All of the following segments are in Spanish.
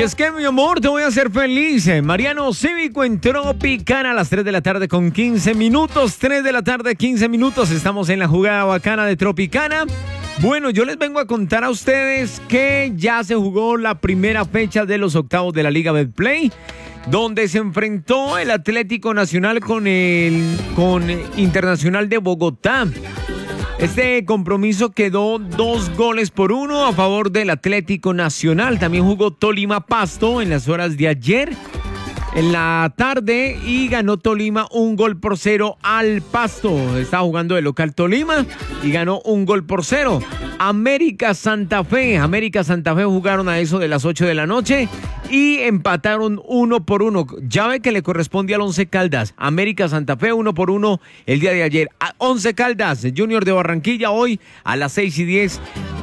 Y es que, mi amor, te voy a hacer feliz. Mariano Cívico en Tropicana a las 3 de la tarde con 15 minutos. 3 de la tarde, 15 minutos. Estamos en la jugada bacana de Tropicana. Bueno, yo les vengo a contar a ustedes que ya se jugó la primera fecha de los octavos de la Liga Betplay, donde se enfrentó el Atlético Nacional con Internacional de Bogotá. Este compromiso quedó 2-1 a favor del Atlético Nacional. También jugó Tolima Pasto en las horas de ayer, en la tarde, y ganó Tolima 1-0 al Pasto. Estaba jugando de local Tolima y ganó 1-0. América Santa Fe jugaron a eso de las 8 de la noche y empataron 1-1. Llave que le corresponde al Once Caldas. América Santa Fe 1-1 el día de ayer. Once Caldas, Junior de Barranquilla, hoy a las 6:10.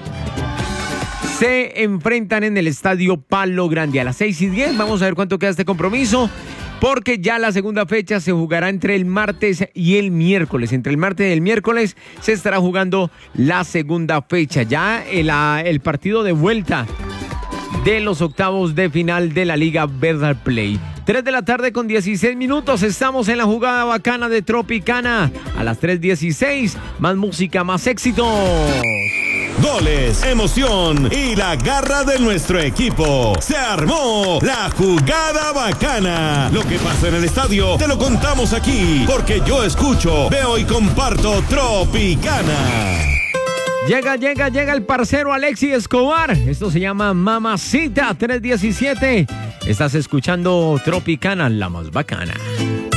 Se enfrentan en el Estadio Palo Grande a las 6:10. Vamos a ver cuánto queda este compromiso, porque ya la segunda fecha se jugará entre el martes y el miércoles. Entre el martes y el miércoles se estará jugando la segunda fecha. Ya el partido de vuelta de los octavos de final de la Liga Betplay. 3 de la tarde con 16 minutos. Estamos en la jugada bacana de Tropicana. A las 3:16. Más música, más éxito. Goles, emoción y la garra de nuestro equipo. Se armó la jugada bacana. Lo que pasa en el estadio te lo contamos aquí, porque yo escucho, veo y comparto Tropicana. Llega el parcero Alexis Escobar. Esto se llama Mamacita. 3:17. Estás escuchando Tropicana, la más bacana.